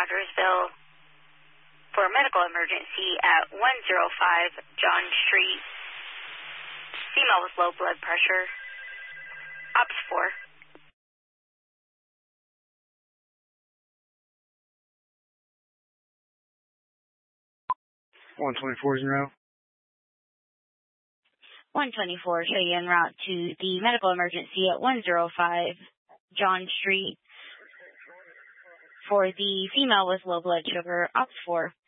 Saundersville for a medical emergency at 105 John Street. Female with low blood pressure. Ops 4. 124 is en route. 124, show you en route to the medical emergency at 105 John Street for the female with low blood sugar, Ops 4.